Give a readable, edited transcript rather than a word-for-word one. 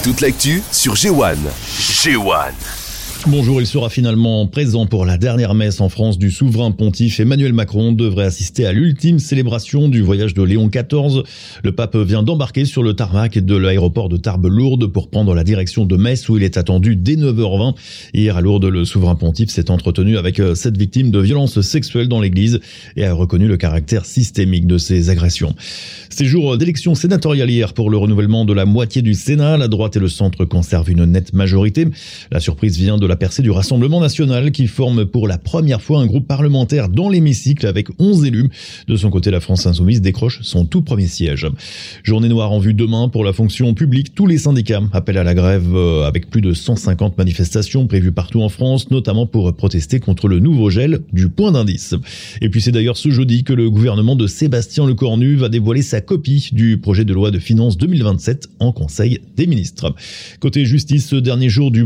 Toute l'actu sur G1. G1. Bonjour, il sera finalement présent pour la dernière messe en France du souverain pontife. Emmanuel Macron devrait assister à l'ultime célébration du voyage de Léon XIV. Le pape vient d'embarquer sur le tarmac de l'aéroport de Tarbes-Lourdes pour prendre la direction de Metz où il est attendu dès 9h20. Hier à Lourdes, le souverain pontife s'est entretenu avec 7 victimes de violences sexuelles dans l'église et a reconnu le caractère systémique de ces agressions. Ces jours d'élection sénatoriale hier pour le renouvellement de la moitié du Sénat. La droite et le centre conservent une nette majorité. La surprise vient de la percée du Rassemblement national qui forme pour la première fois un groupe parlementaire dans l'hémicycle avec 11 élus. De son côté, la France insoumise décroche son tout premier siège. Journée noire en vue demain pour la fonction publique. Tous les syndicats appellent à la grève avec plus de 150 manifestations prévues partout en France, notamment pour protester contre le nouveau gel du point d'indice. Et puis c'est d'ailleurs ce jeudi que le gouvernement de Sébastien Lecornu va dévoiler sa copie du projet de loi de finances 2027 en Conseil des ministres. Côté justice, ce dernier jour du